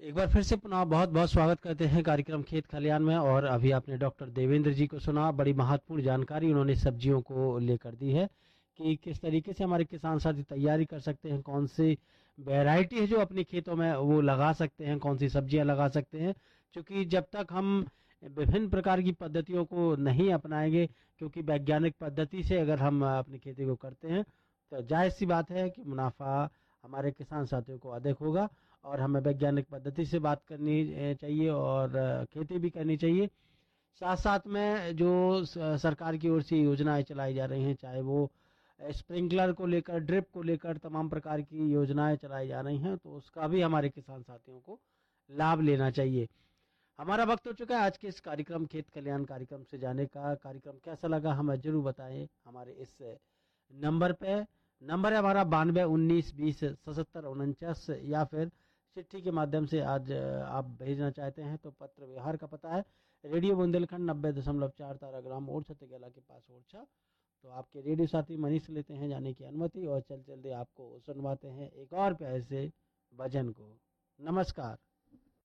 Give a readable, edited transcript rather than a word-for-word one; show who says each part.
Speaker 1: एक बार फिर से पुनः बहुत बहुत स्वागत करते हैं कार्यक्रम खेत खलियान में। और अभी आपने डॉक्टर देवेंद्र जी को सुना, बड़ी महत्वपूर्ण जानकारी उन्होंने सब्जियों को लेकर दी है कि किस तरीके से हमारे किसान साथी तैयारी कर सकते हैं, कौन सी वैरायटी है जो अपने खेतों में वो लगा सकते हैं, कौन सी सब्जियां लगा सकते हैं। क्योंकि जब तक हम विभिन्न प्रकार की पद्धतियों को नहीं अपनाएंगे, क्योंकि वैज्ञानिक पद्धति से अगर हम अपनी खेती को करते हैं तो जाहिर सी बात है कि मुनाफा हमारे किसान साथियों को अधिक होगा। और हमें वैज्ञानिक पद्धति से बात करनी चाहिए और खेती भी करनी चाहिए। साथ साथ में जो सरकार की ओर से योजनाएं चलाई जा रही हैं, चाहे वो स्प्रिंकलर को लेकर, ड्रिप को लेकर तमाम प्रकार की योजनाएं चलाई जा रही हैं, तो उसका भी हमारे किसान साथियों को लाभ लेना चाहिए। हमारा वक्त हो चुका है आज के इस कार्यक्रम खेत कल्याण कार्यक्रम से जाने का। कार्यक्रम कैसा लगा हमें जरूर बताएं हमारे इस नंबर पे। नंबर है हमारा 92 19 20 77 49, या फिर चिट्ठी के माध्यम से आज आप भेजना चाहते हैं तो पत्र व्यवहार का पता है रेडियो बुंदेलखंड 90.4 ताराग्राम ओरछा तिगला के पास ओरछा। तो आपके रेडियो साथी मनीष लेते हैं जाने की अनुमति और चल चलते आपको सुनवाते हैं एक और प्यारे से भजन को। नमस्कार।